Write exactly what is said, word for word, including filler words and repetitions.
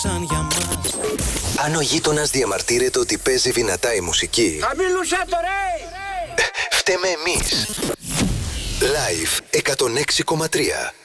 Σαν για μας. Αν ο γείτονας διαμαρτύρεται ότι παίζει δυνατά η μουσική, χαμήλωσέ το ρε! φταίμε εμείς. Live εκατόν έξι κόμμα τρία.